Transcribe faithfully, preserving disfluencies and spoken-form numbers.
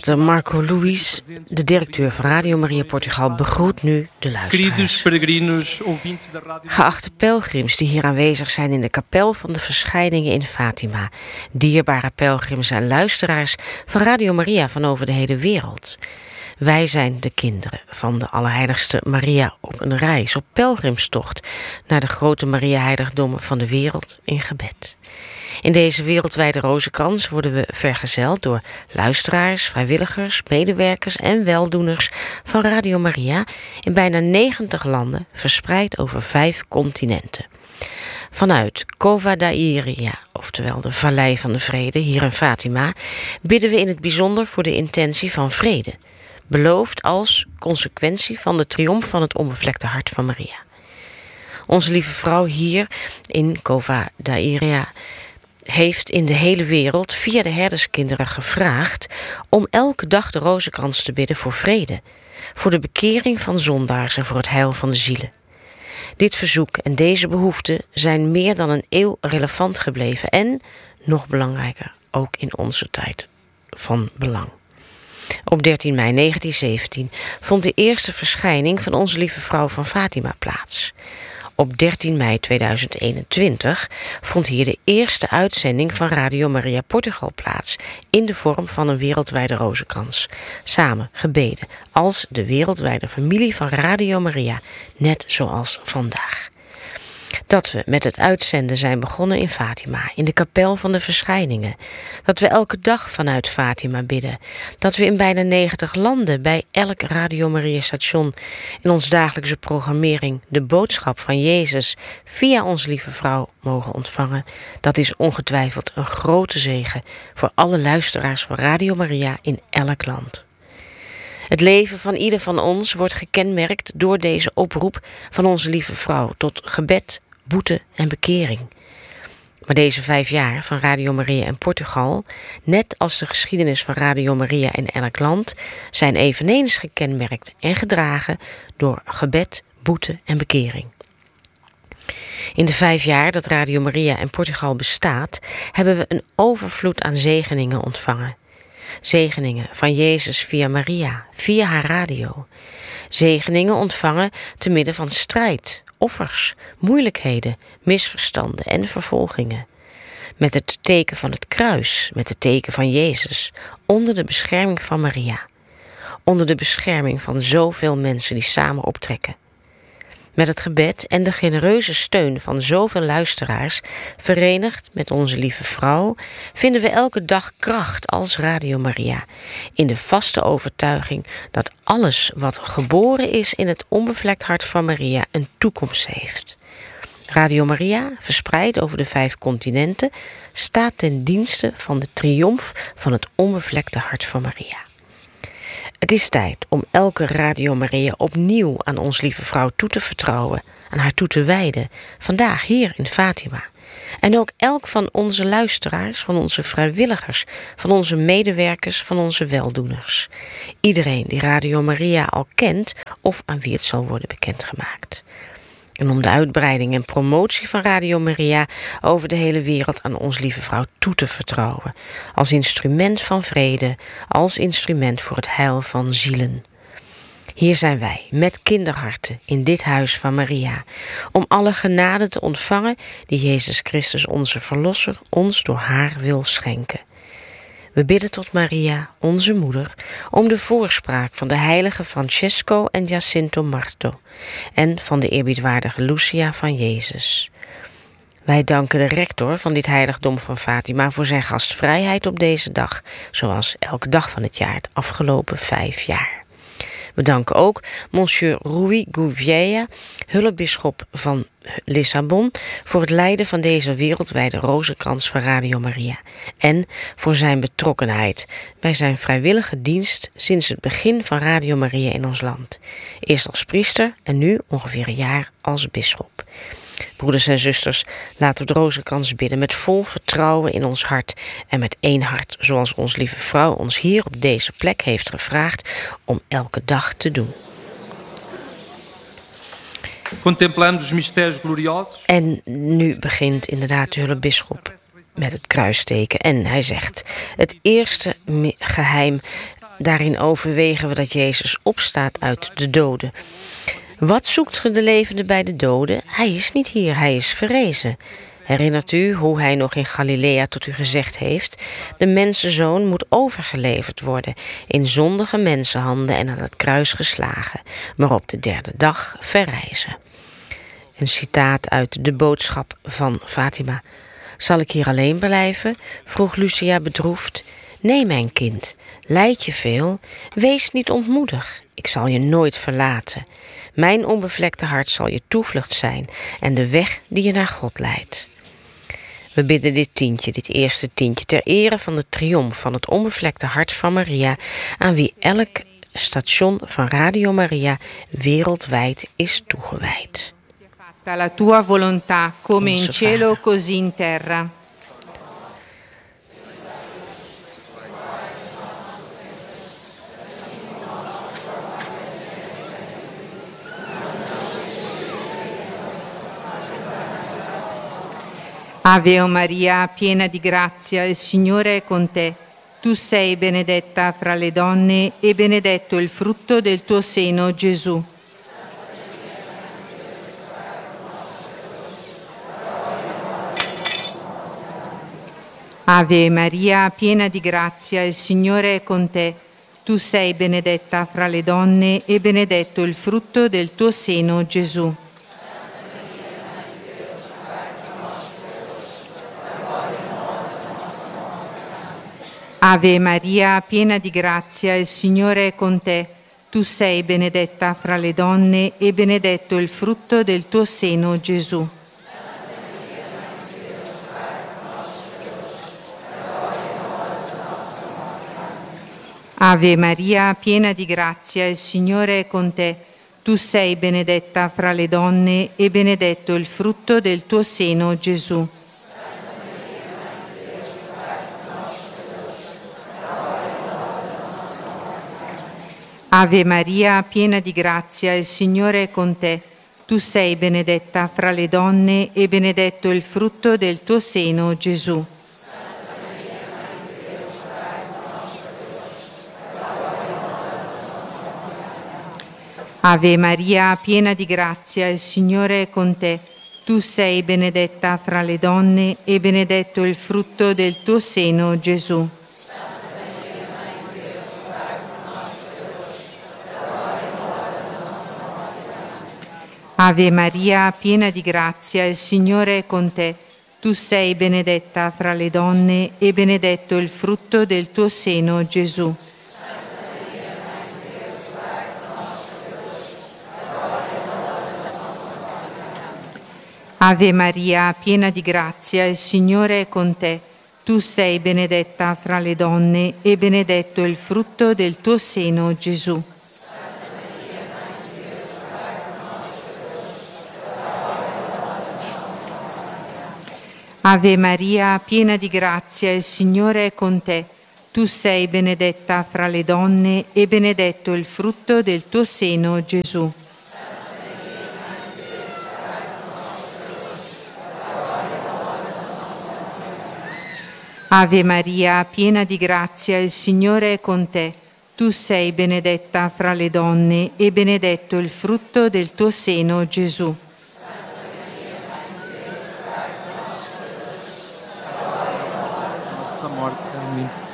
Pater Marco Luis, de directeur van Radio Maria Portugal, begroet nu de luisteraars. Geachte pelgrims die hier aanwezig zijn in de kapel van de Verschijningen in Fatima. Dierbare pelgrims en luisteraars van Radio Maria van over de hele wereld. Wij zijn de kinderen van de Allerheiligste Maria op een reis, op pelgrimstocht naar de grote Maria-heiligdommen van de wereld in gebed. In deze wereldwijde rozenkrans worden we vergezeld door luisteraars, vrijwilligers, medewerkers en weldoeners van Radio Maria in bijna negentig landen, verspreid over vijf continenten. Vanuit Cova da Iria, oftewel de Vallei van de Vrede, hier in Fatima, bidden we in het bijzonder voor de intentie van vrede, beloofd als consequentie van de triomf van het onbevlekte hart van Maria. Onze lieve vrouw hier in Cova da Iria heeft in de hele wereld via de herderskinderen gevraagd om elke dag de rozenkrans te bidden voor vrede, voor de bekering van zondaars en voor het heil van de zielen. Dit verzoek en deze behoeften zijn meer dan een eeuw relevant gebleven en, nog belangrijker, ook in onze tijd van belang. Op dertien mei negentien zeventien vond de eerste verschijning van onze lieve vrouw van Fatima plaats. Op dertien mei tweeduizend eenentwintig vond hier de eerste uitzending van Radio Maria Portugal plaats in de vorm van een wereldwijde rozenkrans. Samen gebeden als de wereldwijde familie van Radio Maria, net zoals vandaag. Dat we met het uitzenden zijn begonnen in Fatima, in de kapel van de Verschijningen. Dat we elke dag vanuit Fatima bidden. Dat we in bijna negentig landen bij elk Radio Maria station in ons dagelijkse programmering de boodschap van Jezus via onze lieve vrouw mogen ontvangen. Dat is ongetwijfeld een grote zegen voor alle luisteraars van Radio Maria in elk land. Het leven van ieder van ons wordt gekenmerkt door deze oproep van onze lieve vrouw tot gebed, boete en bekering. Maar deze vijf jaar van Radio Maria in Portugal, net als de geschiedenis van Radio Maria in elk land, zijn eveneens gekenmerkt en gedragen door gebed, boete en bekering. In de vijf jaar dat Radio Maria in Portugal bestaat, hebben we een overvloed aan zegeningen ontvangen. Zegeningen van Jezus via Maria, via haar radio. Zegeningen ontvangen te midden van strijd, offers, moeilijkheden, misverstanden en vervolgingen. Met het teken van het kruis, met het teken van Jezus, onder de bescherming van Maria. Onder de bescherming van zoveel mensen die samen optrekken. Met het gebed en de genereuze steun van zoveel luisteraars, verenigd met onze lieve vrouw, vinden we elke dag kracht als Radio Maria, in de vaste overtuiging dat alles wat geboren is in het onbevlekt hart van Maria een toekomst heeft. Radio Maria, verspreid over de vijf continenten, staat ten dienste van de triomf van het onbevlekte hart van Maria. Het is tijd om elke Radio Maria opnieuw aan ons lieve vrouw toe te vertrouwen, aan haar toe te wijden, vandaag hier in Fatima. En ook elk van onze luisteraars, van onze vrijwilligers, van onze medewerkers, van onze weldoeners. Iedereen die Radio Maria al kent of aan wie het zal worden bekendgemaakt. En om de uitbreiding en promotie van Radio Maria over de hele wereld aan ons lieve vrouw toe te vertrouwen. Als instrument van vrede, als instrument voor het heil van zielen. Hier zijn wij, met kinderharten, in dit huis van Maria, om alle genade te ontvangen die Jezus Christus, onze Verlosser, ons door haar wil schenken. We bidden tot Maria, onze moeder, om de voorspraak van de heilige Francesco en Jacinto Marto en van de eerbiedwaardige Lucia van Jezus. Wij danken de rector van dit heiligdom van Fatima voor zijn gastvrijheid op deze dag, zoals elke dag van het jaar, het afgelopen vijf jaar. We danken ook Monsieur Rui Gouveia, hulpbisschop van Lissabon, voor het leiden van deze wereldwijde rozenkrans van Radio Maria en voor zijn betrokkenheid bij zijn vrijwillige dienst sinds het begin van Radio Maria in ons land. Eerst als priester en nu ongeveer een jaar als bisschop. Broeders en zusters, laten we de rozenkrans bidden met vol vertrouwen in ons hart en met één hart, zoals onze lieve vrouw ons hier op deze plek heeft gevraagd om elke dag te doen. Contemplamos os mistérios gloriosos. En nu begint inderdaad de hulpbisschop met het kruisteken en hij zegt: het eerste geheim Daarin overwegen we dat Jezus opstaat uit de doden. Wat zoekt ge de levende bij de doden? Hij is niet hier, hij is verrezen. Herinnert u hoe hij nog in Galilea tot u gezegd heeft: de mensenzoon moet overgeleverd worden, in zondige mensenhanden en aan het kruis geslagen, maar op de derde dag verrijzen. Een citaat uit de boodschap van Fatima. Zal ik hier alleen blijven? Vroeg Lucia bedroefd. Nee, mijn kind, lijd je veel? Wees niet ontmoedig, ik zal je nooit verlaten. Mijn onbevlekte hart zal je toevlucht zijn en de weg die je naar God leidt. We bidden dit tientje, dit eerste tientje, ter ere van de triomf van het onbevlekte hart van Maria, aan wie elk station van Radio Maria wereldwijd is toegewijd. La tua volontà, come in cielo, così in terra. Ave Maria, piena di grazia, il Signore è con te. Tu sei benedetta fra le donne e benedetto il frutto del tuo seno, Gesù. Ave Maria, piena di grazia, il Signore è con te. Tu sei benedetta fra le donne e benedetto il frutto del tuo seno, Gesù. Ave Maria, piena di grazia, il Signore è con te. Tu sei benedetta fra le donne e benedetto il frutto del tuo seno, Gesù. Ave Maria, piena di grazia, il Signore è con te. Tu sei benedetta fra le donne e benedetto il frutto del tuo seno, Gesù. Ave Maria, piena di grazia, il Signore è con te. Tu sei benedetta fra le donne e benedetto il frutto del tuo seno, Gesù. Ave Maria, piena di grazia, il Signore è con te. Tu sei benedetta fra le donne e benedetto il frutto del tuo seno, Gesù. Ave Maria, piena di grazia, il Signore è con te. Tu sei benedetta fra le donne e benedetto il frutto del tuo seno, Gesù. Ave Maria, piena di grazia, il Signore è con te. Tu sei benedetta fra le donne e benedetto il frutto del tuo seno, Gesù. Ave Maria, piena di grazia, il Signore è con te. Tu sei benedetta fra le donne e benedetto il frutto del tuo seno, Gesù. Ave Maria, piena di grazia, il Signore è con te. Tu sei benedetta fra le donne e benedetto il frutto del tuo seno, Gesù. Nossa morte. Amém.